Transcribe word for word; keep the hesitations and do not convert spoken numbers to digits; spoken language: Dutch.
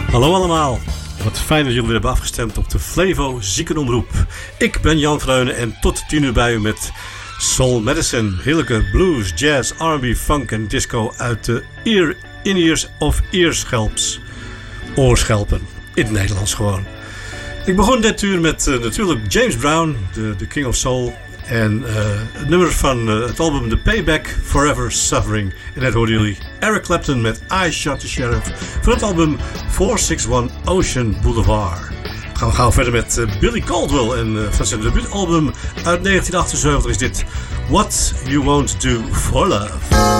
Hallo allemaal, wat fijn dat jullie weer hebben afgestemd op de Flevo Ziekenomroep. Ik ben Jan Vreunen en tot tien uur bij u met Soul Medicine. Heerlijke blues, jazz, R en B, funk en disco uit de ear, in-ears of earschelps. Oorschelpen, in het Nederlands gewoon. Ik begon dit uur met uh, natuurlijk James Brown, de, de King of Soul. En uh, het nummer van uh, het album The Payback, Forever Suffering. En net hoorden jullie Eric Clapton met I Shot the Sheriff van het album four sixty-one Ocean Boulevard. We gaan gauw verder met uh, Billy Caldwell. En uh, van zijn debuutalbum uit negentien achtenzeventig is dit What You Won't Do For Love.